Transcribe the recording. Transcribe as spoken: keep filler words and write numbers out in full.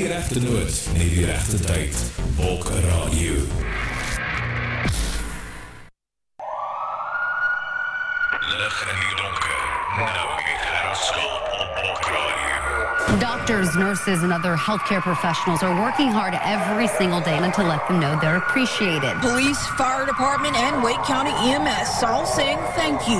die regte noot en die regte tyd. Bulk Radio. Lig in die donker. Nou die geraskap op Bulk Radio. Doctors, nurses, and other healthcare professionals are working hard every single day to let them know they're appreciated. Police, fire department, and Wake County E M S all saying thank you.